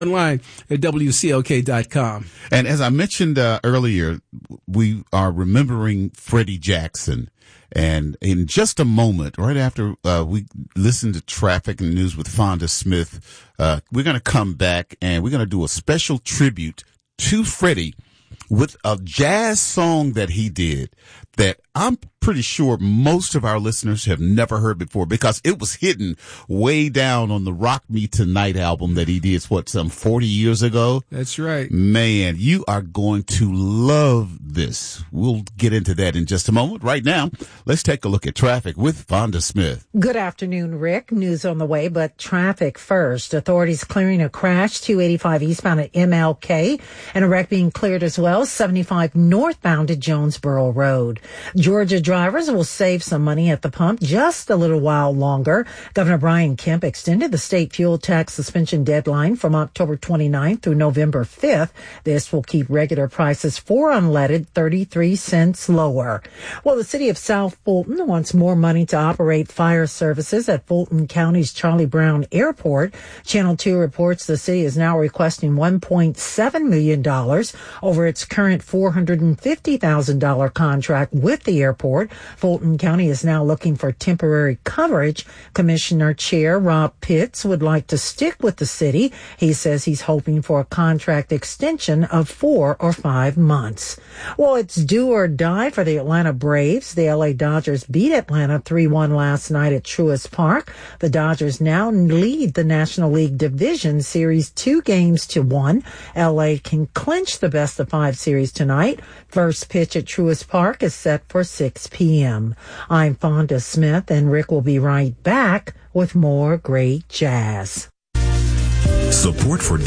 online at WCLK.com. And as I mentioned earlier, we are remembering Freddie Jackson. And in just a moment, right after we listen to Traffic and News with Fonda Smith, we're going to come back and we're going to do a special tribute to Freddie with a jazz song that he did that I'm pretty sure most of our listeners have never heard before because it was hidden way down on the Rock Me Tonight album that he did, some 40 years ago? That's right. Man, you are going to love this. We'll get into that in just a moment. Right now, let's take a look at traffic with Fonda Smith. Good afternoon, Rick. News on the way, but traffic first. Authorities clearing a crash, 285 eastbound at MLK, and a wreck being cleared as well, 75 northbound at Jonesboro Road. Georgia drivers will save some money at the pump just a little while longer. Governor Brian Kemp extended the state fuel tax suspension deadline from October 29th through November 5th. This will keep regular prices for unleaded 33 cents lower. Well, the city of South Fulton wants more money to operate fire services at Fulton County's Charlie Brown Airport. Channel 2 reports the city is now requesting $1.7 million over its current $450,000 contract with the airport. Fulton County is now looking for temporary coverage. Commissioner Chair Rob Pitts would like to stick with the city. He says he's hoping for a contract extension of 4 or 5 months. Well, it's do or die for the Atlanta Braves. The LA Dodgers beat Atlanta 3-1 last night at Truist Park. The Dodgers now lead the National League Division Series 2-1. LA can clinch the best-of-5 series tonight. First pitch at Truist Park is set for 6 p.m. I'm Fonda Smith, and Rick will be right back with more great jazz. Support for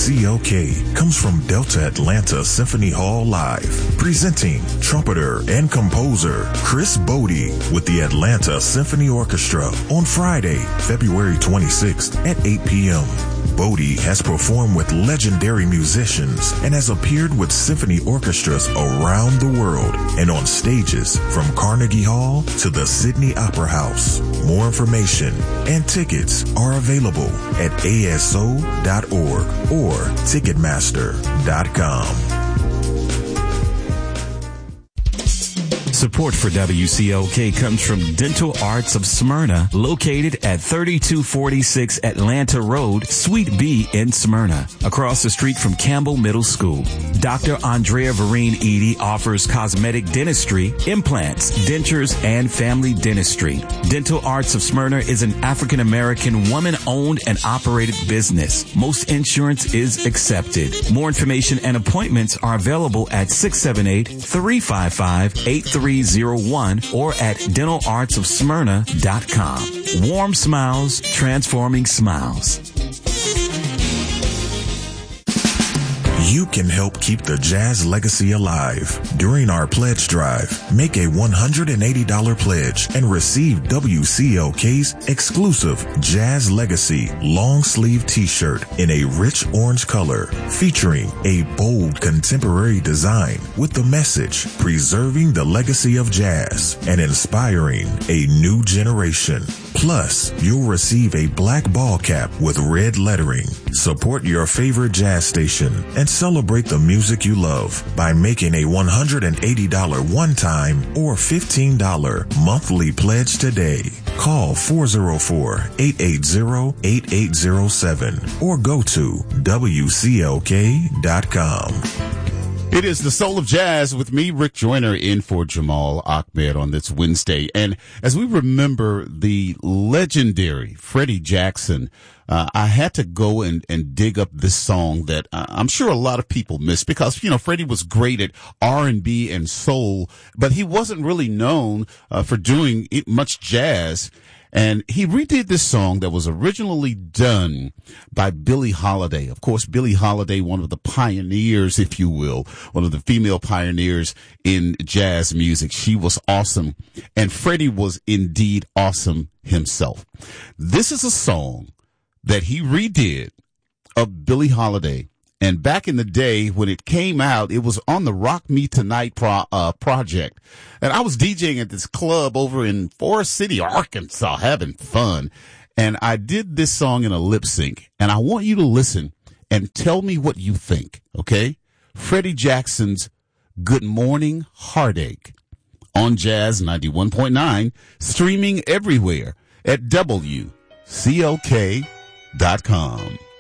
WCLK comes from Delta Atlanta Symphony Hall Live, presenting trumpeter and composer Chris Bodie with the Atlanta Symphony Orchestra on Friday, February 26th at 8 p.m. Bodie has performed with legendary musicians and has appeared with symphony orchestras around the world and on stages from Carnegie Hall to the Sydney Opera House. More information and tickets are available at ASO.org or Ticketmaster.com. Support for WCLK comes from Dental Arts of Smyrna, located at 3246 Atlanta Road, Suite B in Smyrna, across the street from Campbell Middle School. Dr. Andrea Vereen Edie offers cosmetic dentistry, implants, dentures, and family dentistry. Dental Arts of Smyrna is an African-American woman-owned and operated business. Most insurance is accepted. More information and appointments are available at 678-355-8301 or at dentalartsofsmyrna.com. Warm smiles, transforming smiles. You can help keep the jazz legacy alive. During our pledge drive, make a $180 pledge and receive WCLK's exclusive Jazz Legacy long sleeve t-shirt in a rich orange color, featuring a bold contemporary design with the message preserving the legacy of jazz and inspiring a new generation. Plus, you'll receive a black ball cap with red lettering. Support your favorite jazz station and celebrate the music you love by making a $180 one-time or $15 monthly pledge today. Call 404-880-8807 or go to WCLK.com. It is the Soul of Jazz with me, Rick Joyner, in for Jamal Ahmed on this Wednesday. And as we remember the legendary Freddie Jackson, I had to go and dig up this song that I'm sure a lot of people miss because, you know, Freddie was great at R&B and soul, but he wasn't really known for doing much jazz. And he redid this song that was originally done by Billie Holiday. Of course, Billie Holiday, one of the pioneers, if you will, one of the female pioneers in jazz music. She was awesome. And Freddie was indeed awesome himself. This is a song that he redid of Billie Holiday. And back in the day when it came out, it was on the Rock Me Tonight project. And I was DJing at this club over in Forest City, Arkansas, having fun. And I did this song in a lip sync. And I want you to listen and tell me what you think, okay? Freddie Jackson's Good Morning Heartache on Jazz 91.9, streaming everywhere at WCOK.com.